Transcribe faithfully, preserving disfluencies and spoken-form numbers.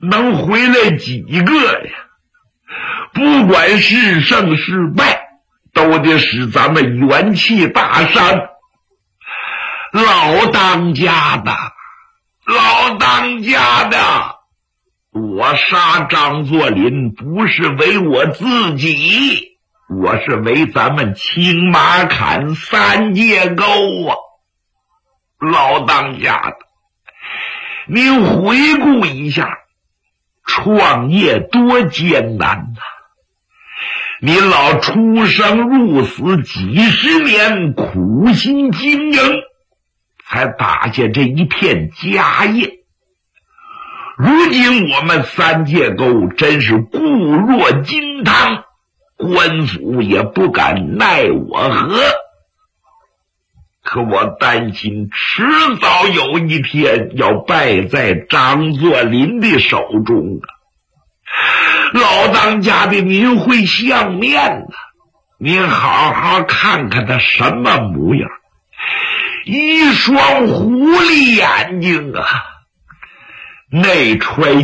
能回来几个呀？不管是胜是败，都得使咱们元气大伤。老当家的，老当家的，我杀张作霖不是为我自己，我是为咱们青马坎三界沟啊！老当家的，您回顾一下，创业多艰难呐！您老出生入死几十年，苦心经营，才打下这一片家业。如今我们三界沟真是固若金汤，官府也不敢奈我何。可我担心迟早有一天要败在张作霖的手中啊！老当家的，您会相面呢？您好好看看他什么模样，一双狐狸眼睛啊，内揣